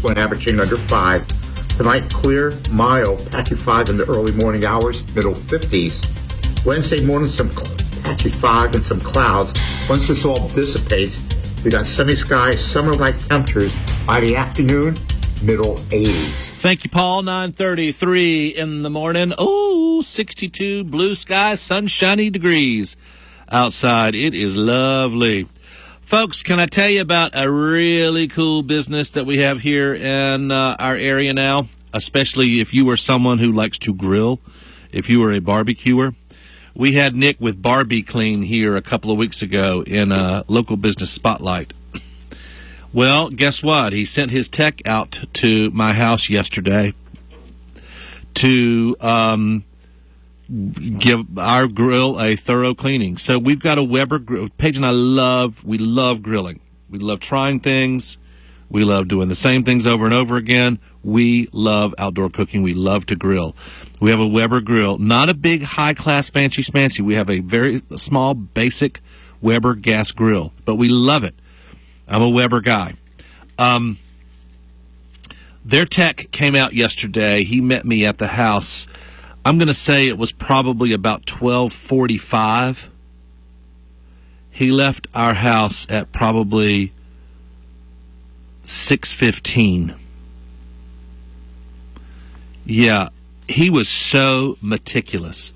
wind averaging under 5. Tonight, clear, mild, patchy 5 in the early morning hours, middle 50s. Wednesday morning, some patchy 5 and some clouds. Once this all dissipates, we got sunny skies, summer-like temperatures. By the afternoon, middle 80s. Thank you, Paul. 9:33 in the morning. Oh, 62 blue skies, sunshiny degrees outside. It is lovely. Folks, can I tell you about a really cool business that we have here in our area now, especially if you are someone who likes to grill, if you are a barbecuer? We had Nick with Barbie Clean here a couple of weeks ago in a local business spotlight. Well, guess what? He sent his tech out to my house yesterday to give our grill a thorough cleaning. So we've got a Weber grill. Paige and I we love grilling. We love trying things. We love doing the same things over and over again. We love outdoor cooking. We love to grill. We have a Weber grill, not a big high-class fancy schmancy. We have a very small, basic Weber gas grill, but we love it. I'm a Weber guy. Their tech came out yesterday. He met me at the house. I'm going to say it was probably about 12:45. He left our house at probably 6:15. Yeah, he was so meticulous.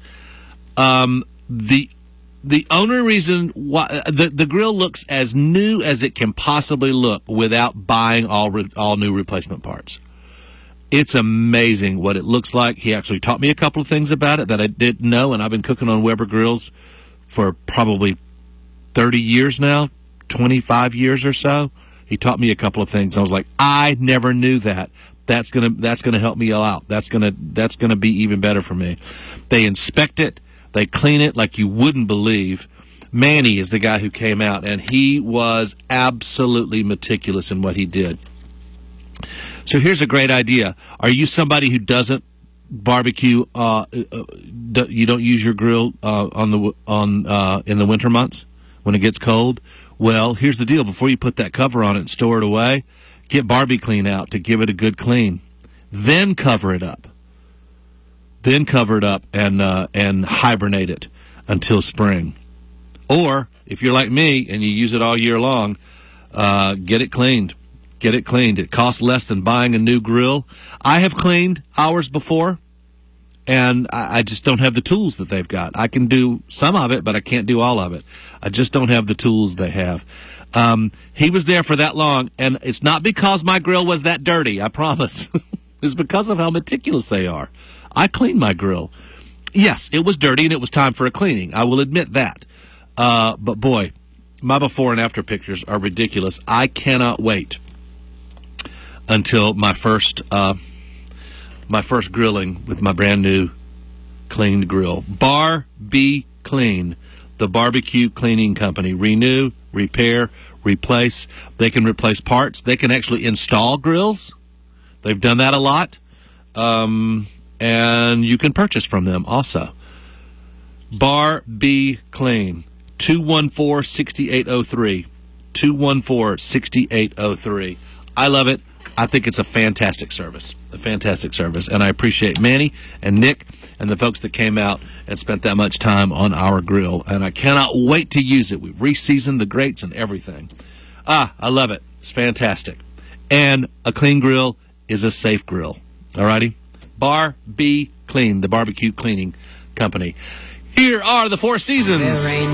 The only reason why the grill looks as new as it can possibly look without buying all new replacement parts. It's amazing what it looks like. He actually taught me a couple of things about it that I didn't know, and I've been cooking on Weber grills for probably 30 years now, 25 years or so. He taught me a couple of things. I was like, I never knew that. That's gonna help me out. That's gonna be even better for me. They inspect it. They clean it like you wouldn't believe. Manny is the guy who came out, and he was absolutely meticulous in what he did. So here's a great idea. Are you somebody who doesn't barbecue? You don't use your grill in the winter months when it gets cold? Well, here's the deal. Before you put that cover on it and store it away, get Barbie Clean out to give it a good clean. Then cover it up. And hibernate it until spring. Or, if you're like me and you use it all year long, get it cleaned. Get it cleaned. It costs less than buying a new grill. I have cleaned ours before, and I just don't have the tools that they've got. I can do some of it, but I can't do all of it. I just don't have the tools they have. He was there for that long, and it's not because my grill was that dirty, I promise. It's because of how meticulous they are. I cleaned my grill. Yes, it was dirty, and it was time for a cleaning. I will admit that. But boy, my before and after pictures are ridiculous. I cannot wait until my first grilling with my brand new cleaned grill. Barbie Clean, the barbecue cleaning company. Renew, repair, replace. They can replace parts. They can actually install grills. They've done that a lot. And you can purchase from them also. Barbie Clean, 214-6803. 214-6803. I love it. I think it's a fantastic service, and I appreciate Manny and Nick and the folks that came out and spent that much time on our grill, and I cannot wait to use it. We've re-seasoned the grates and everything. I love it. It's fantastic. And a clean grill is a safe grill. All righty? Barbie Clean, the barbecue cleaning company. Here are the 4 seasons.